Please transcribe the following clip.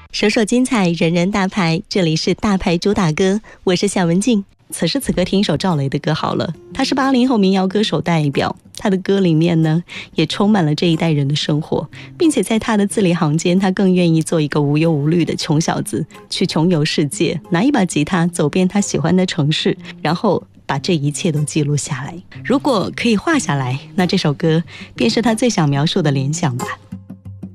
首首精彩，人人大牌，这里是大牌主打歌，我是夏文静。此时此刻听一首赵雷的歌好了，他是80后民谣歌手代表，他的歌里面呢也充满了这一代人的生活，并且在他的字里行间，他更愿意做一个无忧无虑的穷小子，去穷游世界，拿一把吉他走遍他喜欢的城市，然后把这一切都记录下来。如果可以画下来，那这首歌便是他最想描述的联想吧。